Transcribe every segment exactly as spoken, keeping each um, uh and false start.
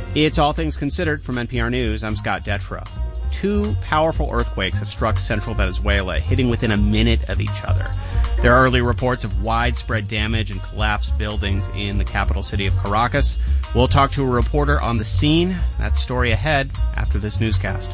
It's All Things Considered from N P R News. I'm Scott Detrow. Two powerful earthquakes have struck central Venezuela, hitting within a minute of each other. There are early reports of widespread damage and collapsed buildings in the capital city of Caracas. We'll talk to a reporter on the scene. That story ahead after this newscast.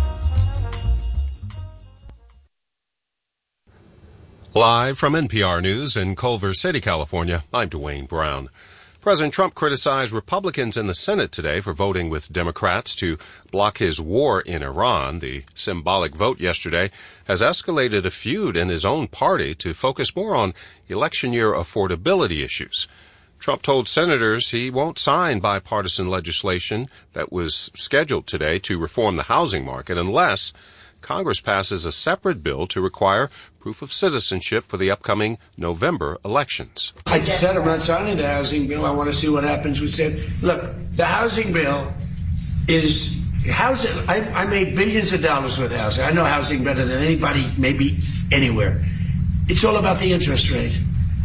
Live from N P R News in Culver City, California, I'm Dwayne Brown. President Trump criticized Republicans in the Senate today for voting with Democrats to block his war in Iran. The symbolic vote yesterday has escalated a feud in his own party to focus more on election year affordability issues. Trump told senators he won't sign bipartisan legislation that was scheduled today to reform the housing market unless Congress passes a separate bill to require proof of citizenship for the upcoming November elections. I said I'm not signing the housing bill. I want to see what happens. We said, look, the housing bill is housing. I, I made billions of dollars with housing. I know housing better than anybody, maybe anywhere. It's all about the interest rate.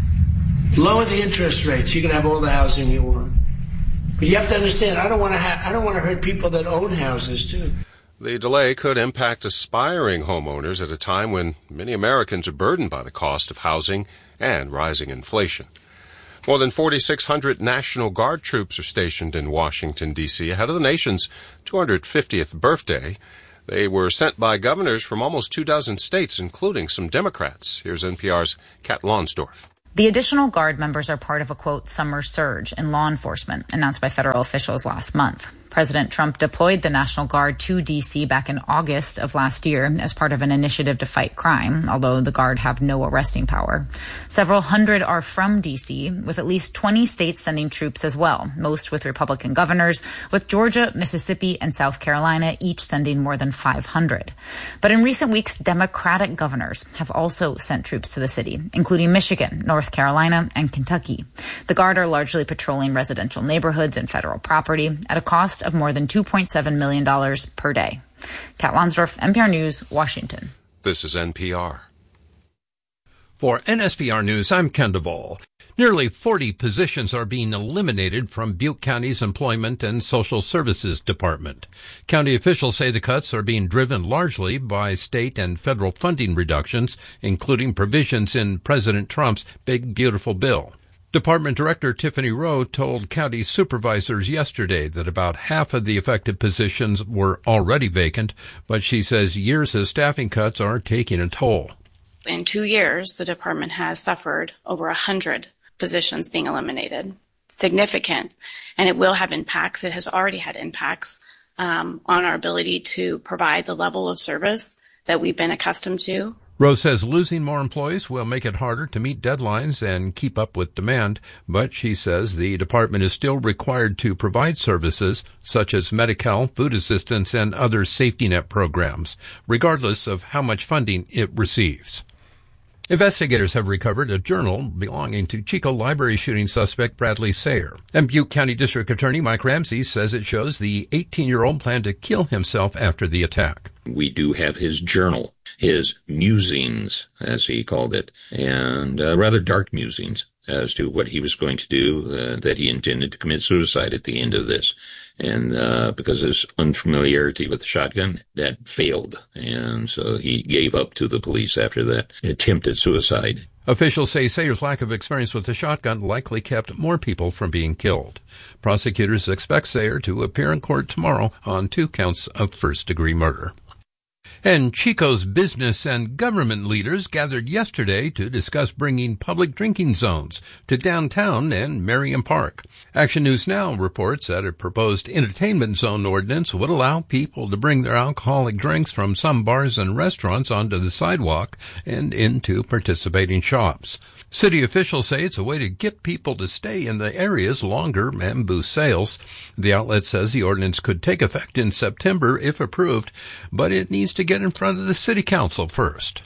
Lower the interest rates, you can have all the housing you want. But you have to understand, I don't want to. Ha- I don't want to hurt people that own houses too. The delay could impact aspiring homeowners at a time when many Americans are burdened by the cost of housing and rising inflation. More than forty-six hundred National Guard troops are stationed in Washington, D C ahead of the nation's two hundred fiftieth birthday. They were sent by governors from almost two dozen states, including some Democrats. Here's N P R's Kat Lonsdorf. The additional Guard members are part of a, quote, summer surge in law enforcement announced by federal officials last month. President Trump deployed the National Guard to D C back in August of last year as part of an initiative to fight crime, although the Guard have no arresting power. Several hundred are from D C, with at least twenty states sending troops as well, most with Republican governors, with Georgia, Mississippi, and South Carolina each sending more than five hundred. But in recent weeks, Democratic governors have also sent troops to the city, including Michigan, North Carolina, and Kentucky. The Guard are largely patrolling residential neighborhoods and federal property at a cost of more than two point seven million dollars per day. Kat Lonsdorf, N P R News, Washington. This is N P R. For N S P R News, I'm Ken Duvall. Nearly forty positions are being eliminated from Butte County's Employment and Social Services Department. County officials say the cuts are being driven largely by state and federal funding reductions, including provisions in President Trump's Big Beautiful Bill. Department Director Tiffany Rowe told county supervisors yesterday that about half of the affected positions were already vacant, but she says years of staffing cuts are taking a toll. In two years, the department has suffered over one hundred positions being eliminated. Significant. And it will have impacts. It has already had impacts um, on our ability to provide the level of service that we've been accustomed to. Rose says losing more employees will make it harder to meet deadlines and keep up with demand, but she says the department is still required to provide services such as Medi-Cal, food assistance, and other safety net programs, regardless of how much funding it receives. Investigators have recovered a journal belonging to Chico library shooting suspect Bradley Sayer. And Butte County District Attorney Mike Ramsey says it shows the eighteen-year-old planned to kill himself after the attack. We do have his journal, his musings, as he called it, and uh, rather dark musings as to what he was going to do, uh, that he intended to commit suicide at the end of this. And uh, because of his unfamiliarity with the shotgun, that failed. And so he gave up to the police after that attempted suicide. Officials say Sayer's lack of experience with the shotgun likely kept more people from being killed. Prosecutors expect Sayer to appear in court tomorrow on two counts of first-degree murder. And Chico's business and government leaders gathered yesterday to discuss bringing public drinking zones to downtown and Merriam Park. Action News Now reports that a proposed entertainment zone ordinance would allow people to bring their alcoholic drinks from some bars and restaurants onto the sidewalk and into participating shops. City officials say it's a way to get people to stay in the areas longer and boost sales. The outlet says the ordinance could take effect in September if approved, but it needs to get in front of the city council first.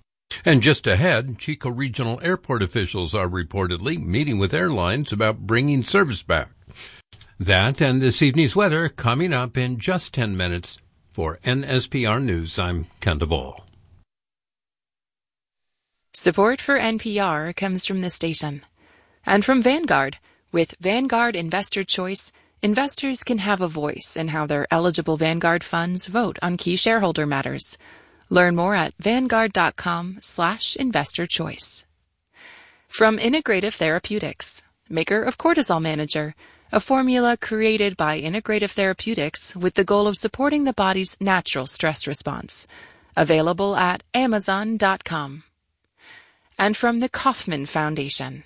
And just ahead, Chico Regional Airport officials are reportedly meeting with airlines about bringing service back. That and this evening's weather coming up in just ten minutes. For N S P R News, I'm Ken Duvall. Support for N P R comes from the station and from Vanguard. With Vanguard Investor Choice, investors can have a voice in how their eligible Vanguard funds vote on key shareholder matters. Learn more at vanguard.com slash investor choice. From Integrative Therapeutics, maker of Cortisol Manager, a formula created by Integrative Therapeutics with the goal of supporting the body's natural stress response. Available at amazon dot com. And from the Kauffman Foundation.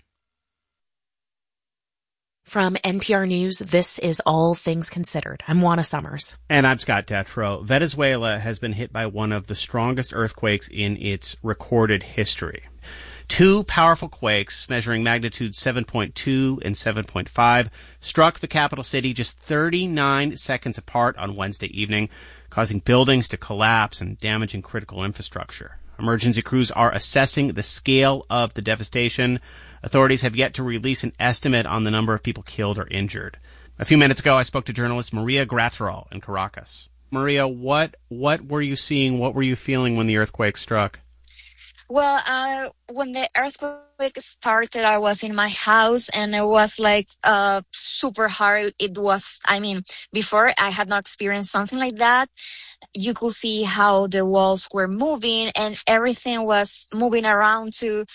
From N P R News, this is All Things Considered. I'm Juana Summers. And I'm Scott Detrow. Venezuela has been hit by one of the strongest earthquakes in its recorded history. Two powerful quakes measuring magnitude seven point two and seven point five struck the capital city just thirty-nine seconds apart on Wednesday evening, causing buildings to collapse and damaging critical infrastructure. Emergency crews are assessing the scale of the devastation. Authorities have yet to release an estimate on the number of people killed or injured. A few minutes ago, I spoke to journalist Maria Graterol in Caracas. Maria, what what were you seeing, what were you feeling when the earthquake struck? Well, uh, when the earthquake started, I was in my house and it was like uh, super hard. It was, I mean, before I had not experienced something like that. You could see how the walls were moving and everything was moving around too.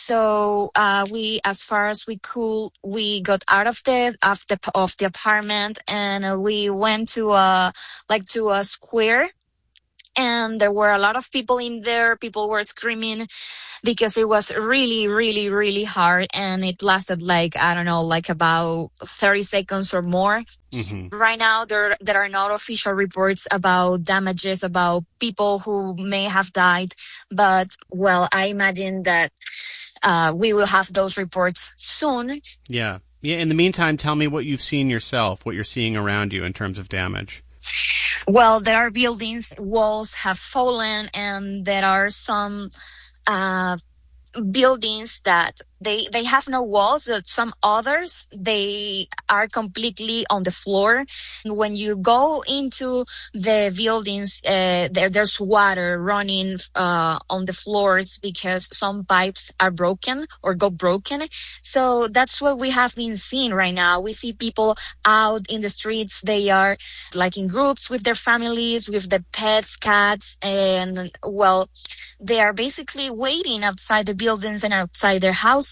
So uh, we, as far as we could, we got out of the of the of the apartment and we went to a like to a square. And there were a lot of people in there. People were screaming because it was really, really, really hard. And it lasted like, I don't know, like about thirty seconds or more. Mm-hmm. Right now, there there are not official reports about damages, about people who may have died. But, well, I imagine that uh, we will have those reports soon. Yeah. Yeah. In the meantime, tell me what you've seen yourself, what you're seeing around you in terms of damage. Well, there are buildings, walls have fallen, and there are some uh, buildings that they they have no walls, but some others, they are completely on the floor. When you go into the buildings, uh, there there's water running uh, on the floors because some pipes are broken or go broken. So that's what we have been seeing right now. We see people out in the streets. They are like in groups with their families, with the pets, cats, and well, they are basically waiting outside the buildings and outside their houses.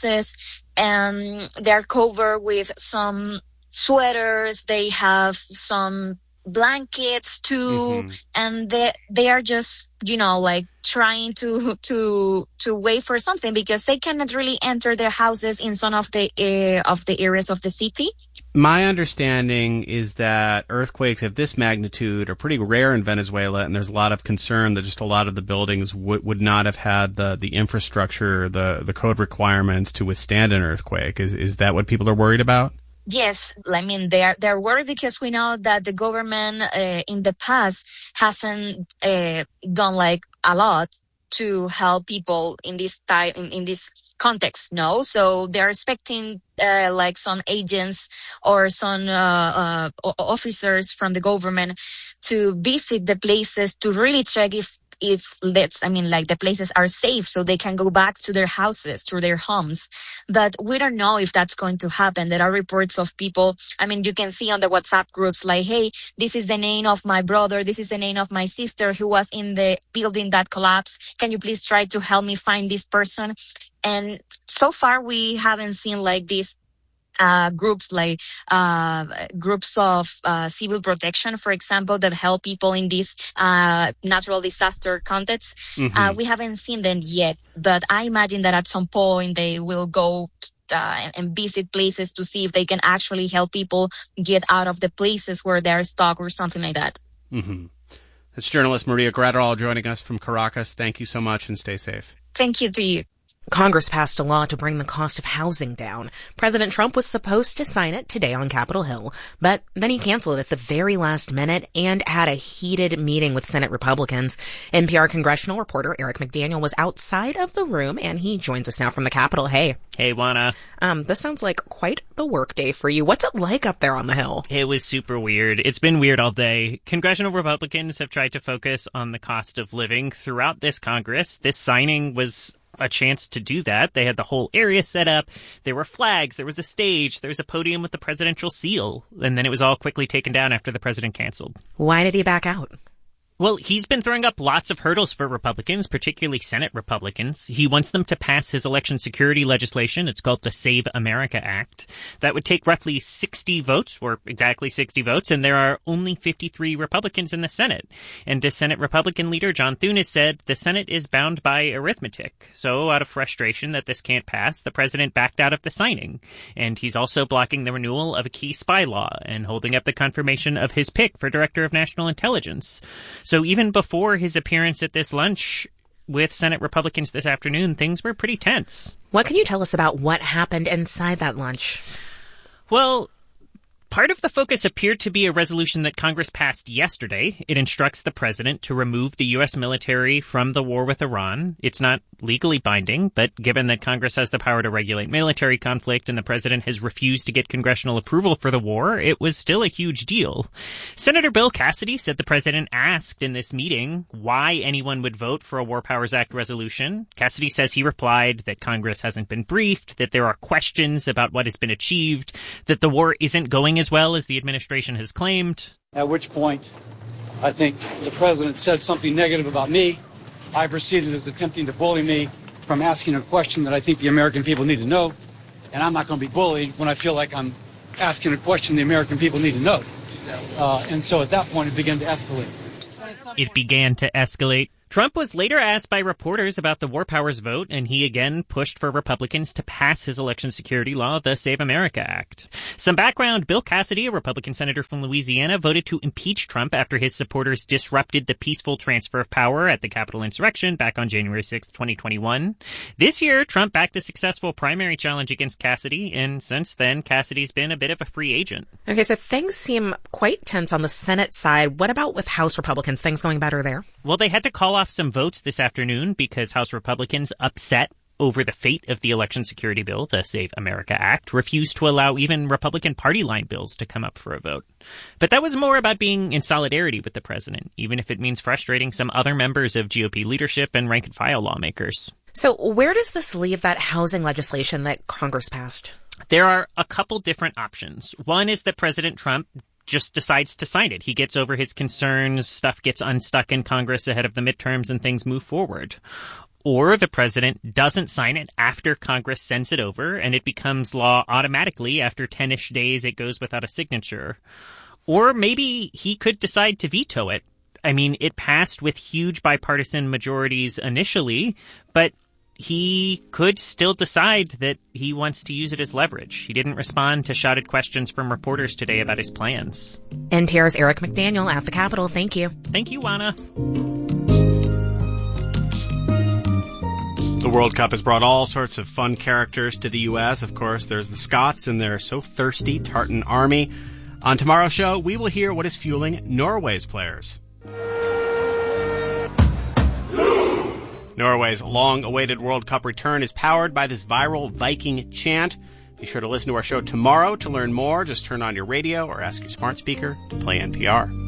And they're covered with some sweaters. They have some blankets too, mm-hmm. and they they are just, you know, like trying to to to wait for something because they cannot really enter their houses in some of the uh, of the areas of the city. My understanding is that earthquakes of this magnitude are pretty rare in Venezuela, and there's a lot of concern that just a lot of the buildings w- would not have had the the infrastructure, the the code requirements to withstand an earthquake. Is is that what people are worried about? Yes, I mean, they're, they're worried because we know that the government uh, in the past hasn't uh, done like a lot to help people in this type, in, in this context, no? So they're expecting uh, like some agents or some uh, uh, officers from the government to visit the places to really check if if let's, I mean, like the places are safe so they can go back to their houses, to their homes. But we don't know if that's going to happen. There are reports of people, I mean, you can see on the WhatsApp groups like, hey, this is the name of my brother, this is the name of my sister who was in the building that collapsed. Can you please try to help me find this person? And so far we haven't seen like this Uh, groups like uh, groups of uh, civil protection, for example, that help people in these uh, natural disaster contexts. Mm-hmm. Uh, we haven't seen them yet, but I imagine that at some point they will go uh, and visit places to see if they can actually help people get out of the places where they're stuck or something like that. Mm-hmm. That's journalist Maria Graterol joining us from Caracas. Thank you so much and stay safe. Thank you to you. Congress passed a law to bring the cost of housing down. President Trump was supposed to sign it today on Capitol Hill, but then he canceled at the very last minute and had a heated meeting with Senate Republicans. N P R congressional reporter Eric McDaniel was outside of the room, and he joins us now from the Capitol. Hey. Hey, Juana. Um, this sounds like quite the work day for you. What's it like up there on the Hill? It was super weird. It's been weird all day. Congressional Republicans have tried to focus on the cost of living throughout this Congress. This signing was a chance to do that. They had the whole area set up. There were flags. There was a stage. There was a podium with the presidential seal. And then it was all quickly taken down after the president canceled. Why did he back out? Well, he's been throwing up lots of hurdles for Republicans, particularly Senate Republicans. He wants them to pass his election security legislation. It's called the Save America Act. That would take roughly sixty votes, or exactly sixty votes, and there are only fifty-three Republicans in the Senate. And the Senate Republican leader, John Thune, has said the Senate is bound by arithmetic. So, out of frustration that this can't pass, the president backed out of the signing. And he's also blocking the renewal of a key spy law and holding up the confirmation of his pick for Director of National Intelligence. So even before his appearance at this lunch with Senate Republicans this afternoon, things were pretty tense. What can you tell us about what happened inside that lunch? Well, part of the focus appeared to be a resolution that Congress passed yesterday. It instructs the president to remove the U S military from the war with Iran. It's not legally binding, but given that Congress has the power to regulate military conflict and the president has refused to get congressional approval for the war, it was still a huge deal. Senator Bill Cassidy said the president asked in this meeting why anyone would vote for a War Powers Act resolution. Cassidy says he replied that Congress hasn't been briefed, that there are questions about what has been achieved, that the war isn't going as well as the administration has claimed. At which point, I think the president said something negative about me. I perceived it as attempting to bully me from asking a question that I think the American people need to know. And I'm not going to be bullied when I feel like I'm asking a question the American people need to know. Uh, and so at that point, it began to escalate. It began to escalate. Trump was later asked by reporters about the War Powers vote, and he again pushed for Republicans to pass his election security law, the Save America Act. Some background, Bill Cassidy, a Republican senator from Louisiana, voted to impeach Trump after his supporters disrupted the peaceful transfer of power at the Capitol insurrection back on January sixth, twenty twenty-one. This year, Trump backed a successful primary challenge against Cassidy, and since then, Cassidy's been a bit of a free agent. Okay, so things seem quite tense on the Senate side. What about with House Republicans? Things going better there? Well, they had to call off some votes this afternoon because House Republicans, upset over the fate of the election security bill, the Save America Act, refused to allow even Republican party line bills to come up for a vote. But that was more about being in solidarity with the president, even if it means frustrating some other members of G O P leadership and rank-and-file lawmakers. So where does this leave that housing legislation that Congress passed? There are a couple different options. One is that President Trump just decides to sign it. He gets over his concerns, stuff gets unstuck in Congress ahead of the midterms, and things move forward. Or the president doesn't sign it after Congress sends it over, and it becomes law automatically. After ten-ish days, it goes without a signature. Or maybe he could decide to veto it. I mean, it passed with huge bipartisan majorities initially, but he could still decide that he wants to use it as leverage. He didn't respond to shouted questions from reporters today about his plans. N P R's Eric McDaniel at the Capitol. Thank you. Thank you, Juana. The World Cup has brought all sorts of fun characters to the U S. Of course, there's the Scots and their So Thirsty Tartan Army. On tomorrow's show, we will hear what is fueling Norway's players. Norway's long-awaited World Cup return is powered by this viral Viking chant. Be sure to listen to our show tomorrow to learn more. Just turn on your radio or ask your smart speaker to play N P R.